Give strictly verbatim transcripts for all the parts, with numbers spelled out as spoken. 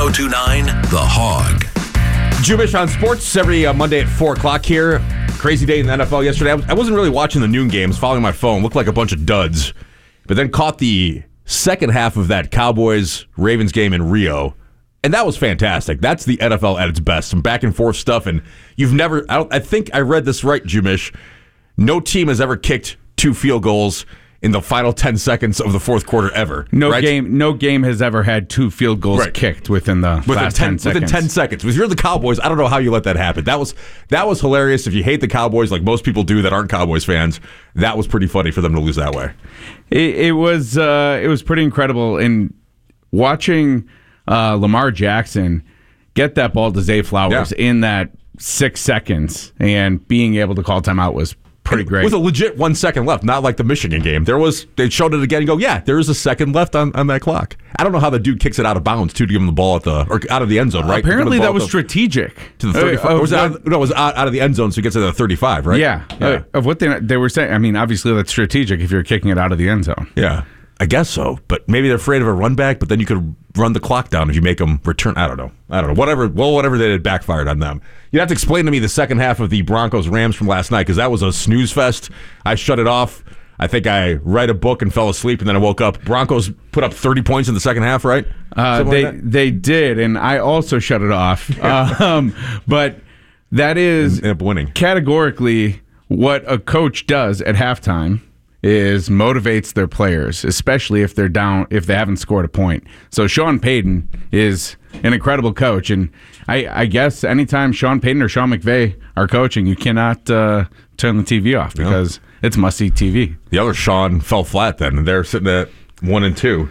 oh two point nine The Hog. Jubish on sports every uh, Monday at four o'clock here. Crazy day in the N F L yesterday. I, was, I wasn't really watching the noon games, following my phone. Looked like a bunch of duds. But then caught the second half of that Cowboys-Ravens game in Rio. And that was fantastic. That's the N F L at its best. Some back and forth stuff. And you've never, I, don't, I think I read this right, Jumish. No team has ever kicked two field goals in the final ten seconds of the fourth quarter ever. No right? game no game has ever had two field goals right. kicked within the within last ten, ten seconds. Within ten seconds. If you're the Cowboys, I don't know how you let that happen. That was that was hilarious. If you hate the Cowboys like most people do that aren't Cowboys fans, that was pretty funny for them to lose that way. It, it was uh, it was pretty incredible. In watching uh, Lamar Jackson get that ball to Zay Flowers yeah. in that six seconds and being able to call timeout was pretty great. With a legit one second left, not like the Michigan game. There was they showed it again and go, yeah, there is a second left on, on that clock. I don't know how the dude kicks it out of bounds too to give him the ball at the or out of the end zone, right? Apparently that was to, strategic. To the thirty-five. Uh, or was it out, no, it was out, out of the end zone, so he gets to the thirty-five, right? Yeah. yeah. Uh, of what they they were saying. I mean, obviously that's strategic if you're kicking it out of the end zone. Yeah. I guess so, but maybe they're afraid of a run back, but then you could run the clock down if you make them return. I don't know. I don't know. Whatever. Well, whatever they did backfired on them. You have to explain to me the second half of the Broncos-Rams from last night because that was a snooze fest. I shut it off. I think I read a book and fell asleep, and then I woke up. Broncos put up thirty points in the second half, right? Uh, they like they did, and I also shut it off. um, but that is End up winning. Categorically what a coach does at halftime. Is motivates their players, especially if they're down, if they haven't scored a point. So Sean Payton is an incredible coach, and I, I guess anytime Sean Payton or Sean McVay are coaching, you cannot uh, turn the T V off because no. it's must-see T V. The other Sean fell flat then, and they're sitting at one and two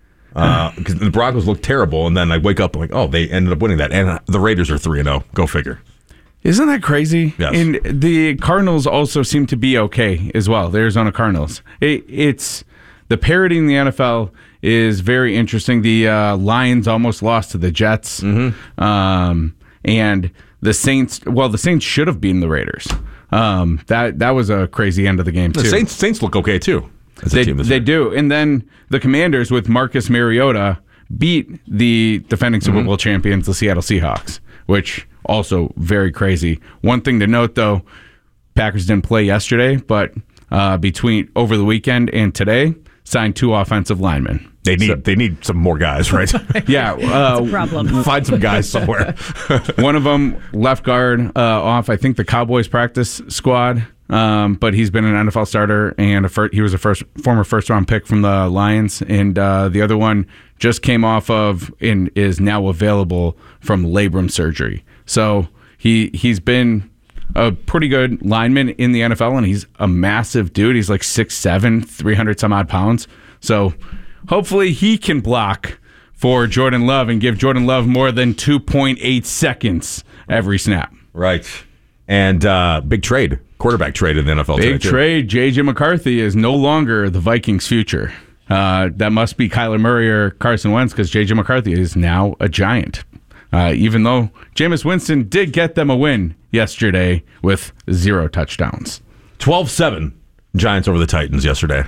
because uh, the Broncos looked terrible, and then I wake up and like, oh, they ended up winning that, and the Raiders are three and zero. Go figure. Isn't that crazy? Yes. And the Cardinals also seem to be okay as well. The Arizona Cardinals. It, it's the parity in the N F L is very interesting. The uh, Lions almost lost to the Jets, mm-hmm. um, and the Saints. Well, the Saints should have beaten the Raiders. Um, that that was a crazy end of the game too. The Saints Saints look okay too. As they a team this they year. do, and then the Commanders with Marcus Mariota beat the defending Super Bowl mm-hmm. champions, the Seattle Seahawks, which. Also very crazy. One thing to note, though, Packers didn't play yesterday, but uh, between over the weekend and today, signed two offensive linemen. They need so, they need some more guys, right? yeah, uh, That's a problem. Find some guys somewhere. One of them left guard uh, off. I think the Cowboys practice squad, um, but he's been an N F L starter and a fir- he was a first former first round pick from the Lions, and uh, the other one just came off of and is now available from labrum surgery. So he he's been a pretty good lineman in the N F L, and he's a massive dude. He's like six seven, three hundred some odd pounds. So hopefully he can block for Jordan Love and give Jordan Love more than two point eight seconds every snap. Right. And uh, big trade, quarterback trade in the N F L. Big trade. J J McCarthy is no longer the Vikings' future. Uh, that must be Kyler Murray or Carson Wentz because J J McCarthy is now a Giant. Uh, even though Jameis Winston did get them a win yesterday with zero touchdowns. twelve seven Giants over the Titans yesterday.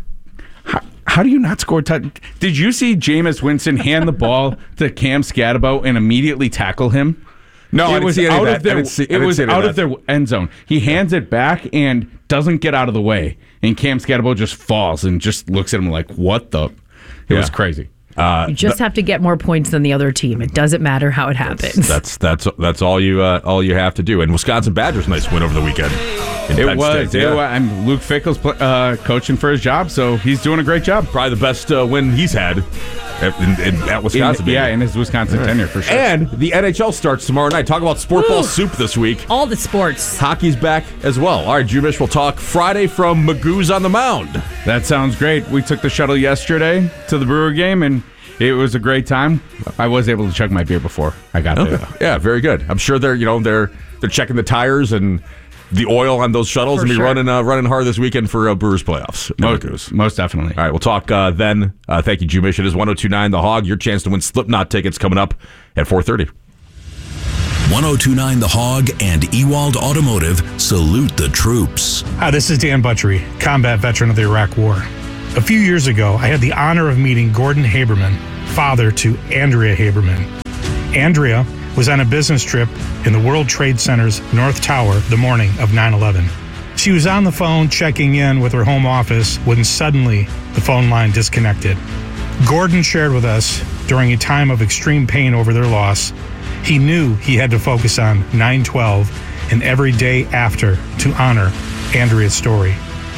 How, how do you not score touch? Did you see Jameis Winston hand the ball to Cam Scatterbo and immediately tackle him? No, it I didn't was see any out of that. of their, I didn't see, I it didn't was see any out of, of their end zone. He hands it back and doesn't get out of the way. And Cam Scatterbo just falls and just looks at him like, what the? It yeah. was crazy. Uh, you just th- have to get more points than the other team. It doesn't matter how it happens. That's that's that's, that's all you uh, all you have to do. And Wisconsin Badgers nice win over the weekend. It Penn was. State, It yeah. was. And Luke Fickell's uh, coaching for his job, so he's doing a great job. Probably the best uh, win he's had at, in, in, at Wisconsin. In, yeah, in his Wisconsin yeah. tenure for sure. And the N H L starts tomorrow night. Talk about sport ball soup this week. All the sports. Hockey's back as well. All right, Jumish, we'll talk Friday from Magoo's on the Mound. That sounds great. We took the shuttle yesterday to the Brewer game, and it was a great time. I was able to chug my beer before I got okay. there. Yeah, very good. I'm sure they're you know they're they're checking the tires and the oil on those shuttles for and be sure. running uh, running hard this weekend for uh, Brewers playoffs. Most, most definitely. All right, we'll talk uh, then. Uh, thank you, Jumish. It is one oh two point nine The Hog. Your chance to win Slipknot tickets coming up at four thirty. one oh two point nine The Hog and Ewald Automotive salute the troops. Hi, this is Dan Butchery, combat veteran of the Iraq War. A few years ago, I had the honor of meeting Gordon Haberman, father to Andrea Haberman. Andrea was on a business trip in the World Trade Center's North Tower the morning of nine eleven. She was on the phone checking in with her home office when suddenly the phone line disconnected. Gordon shared with us during a time of extreme pain over their loss, he knew he had to focus on nine twelve and every day after to honor Andrea's story.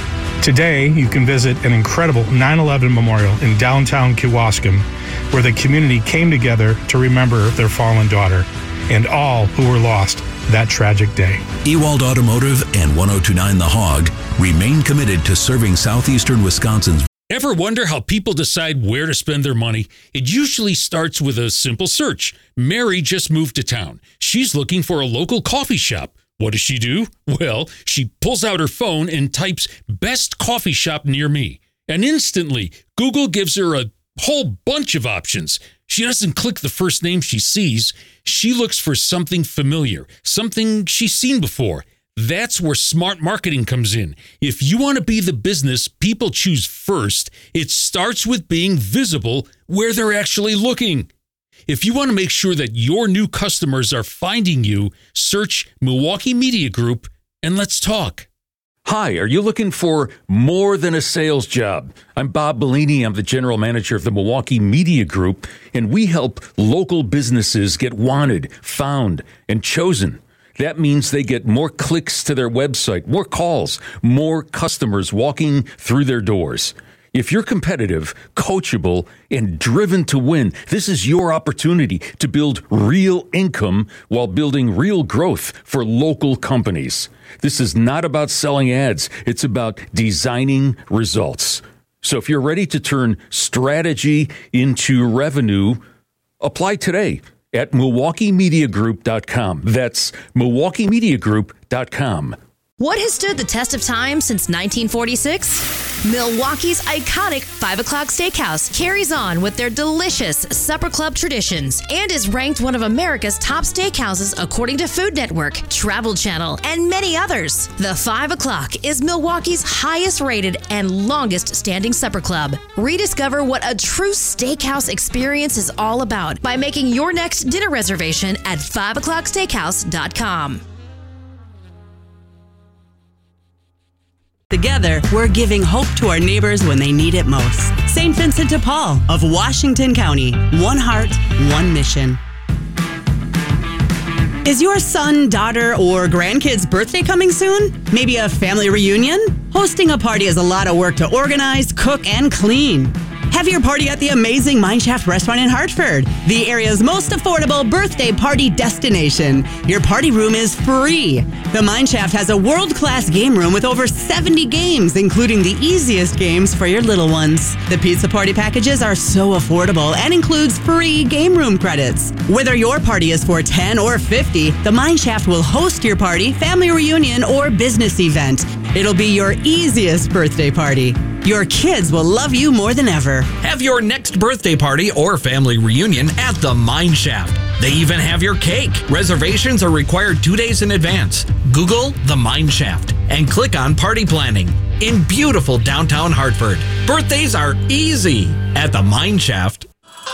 Today, you can visit an incredible nine eleven memorial in downtown Kewaskum, where the community came together to remember their fallen daughter and all who were lost that tragic day. Ewald Automotive and ten twenty-nine The Hog remain committed to serving southeastern Wisconsin's. Ever wonder how people decide where to spend their money? It usually starts with a simple search. Mary just moved to town. She's looking for a local coffee shop. What does she do? Well, she pulls out her phone and types best coffee shop near me. And instantly, Google gives her a whole bunch of options. She doesn't click the first name she sees. She looks for something familiar, something she's seen before. That's where smart marketing comes in. If you want to be the business people choose first, it starts with being visible where they're actually looking. If you want to make sure that your new customers are finding you, search Milwaukee Media Group and let's talk. Hi, are you looking for more than a sales job? I'm Bob Bellini. I'm the general manager of the Milwaukee Media Group, and we help local businesses get wanted, found, and chosen. That means they get more clicks to their website, more calls, more customers walking through their doors. If you're competitive, coachable, and driven to win, this is your opportunity to build real income while building real growth for local companies. This is not about selling ads. It's about designing results. So if you're ready to turn strategy into revenue, apply today at Milwaukee Media Group dot com. That's Milwaukee Media Group dot com. What has stood the test of time since nineteen forty-six? Milwaukee's iconic five o'clock Steakhouse carries on with their delicious supper club traditions and is ranked one of America's top steakhouses according to Food Network, Travel Channel, and many others. The five o'clock is Milwaukee's highest rated and longest standing supper club. Rediscover what a true steakhouse experience is all about by making your next dinner reservation at five o'clock steakhouse dot com. Together, we're giving hope to our neighbors when they need it most. Saint Vincent de Paul of Washington County. One heart, one mission. Is your son, daughter, or grandkid's birthday coming soon? Maybe a family reunion? Hosting a party is a lot of work to organize, cook, and clean. Have your party at the amazing Mineshaft Restaurant in Hartford, the area's most affordable birthday party destination. Your party room is free. The Mineshaft has a world-class game room with over seventy games, including the easiest games for your little ones. The pizza party packages are so affordable and includes free game room credits. Whether your party is for ten or fifty, the Mineshaft will host your party, family reunion, or business event. It'll be your easiest birthday party. Your kids will love you more than ever. Have your next birthday party or family reunion at the Mineshaft. They even have your cake. Reservations are required two days in advance. Google the Mineshaft and click on Party Planning in beautiful downtown Hartford. Birthdays are easy at the Mineshaft.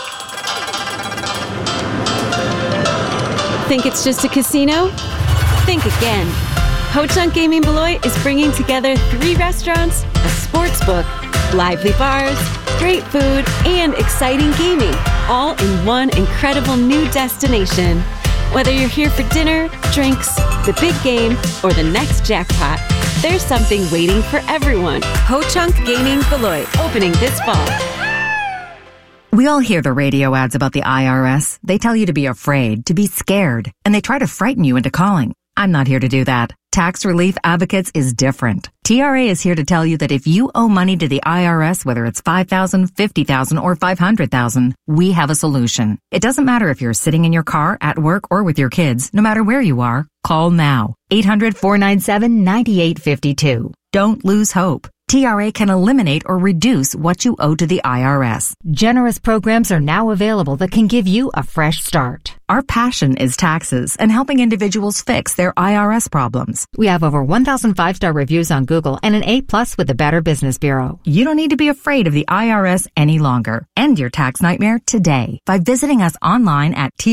Think it's just a casino? Think again. Ho-Chunk Gaming Beloit is bringing together three restaurants, a sports book, lively bars, great food, and exciting gaming, all in one incredible new destination. Whether you're here for dinner, drinks, the big game, or the next jackpot, there's something waiting for everyone. Ho-Chunk Gaming Beloit, opening this fall. We all hear the radio ads about the I R S. They tell you to be afraid, to be scared, and they try to frighten you into calling. I'm not here to do that. Tax Relief Advocates is different. T R A is here to tell you that if you owe money to the I R S, whether it's five thousand dollars, fifty thousand dollars, or five hundred thousand dollars, we have a solution. It doesn't matter if you're sitting in your car, at work, or with your kids. No matter where you are, call now. eight hundred, four nine seven, nine eight five two. Don't lose hope. T R A can eliminate or reduce what you owe to the I R S. Generous programs are now available that can give you a fresh start. Our passion is taxes and helping individuals fix their I R S problems. We have over one thousand five-star reviews on Google and an A plus with the Better Business Bureau. You don't need to be afraid of the I R S any longer. End your tax nightmare today by visiting us online at T